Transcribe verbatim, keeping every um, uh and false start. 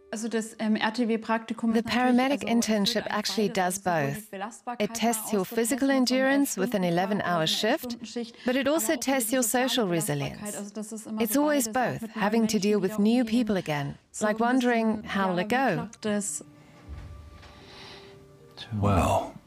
The paramedic internship actually does both. It tests your physical endurance with an eleven hour shift, but it also tests your social resilience. It's always both, having to deal with new people again, like wondering how will it go. Well,